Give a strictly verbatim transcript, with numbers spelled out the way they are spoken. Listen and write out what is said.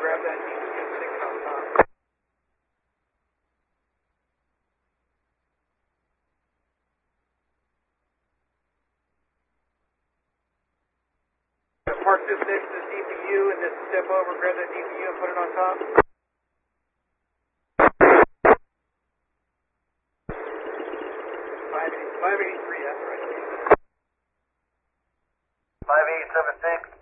grab that D P U and stick it on top. Park this next to this D P U and just step over, grab that D P U and put it on top. five eighty-three, that's right. five eight seven six.